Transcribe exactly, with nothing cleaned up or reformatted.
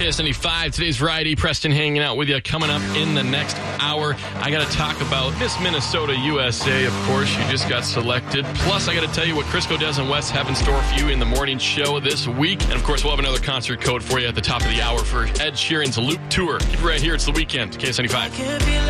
K S ninety-five, today's variety. Preston hanging out with you. Coming up in the next hour, I got to talk about Miss Minnesota U S A, of course. She just got selected. Plus, I got to tell you what Crisco, Des, and Wes have in store for you in the morning show this week. And, of course, we'll have another concert code for you at the top of the hour for Ed Sheeran's Loop Tour. Keep it right here. It's The Weekend. K S ninety-five.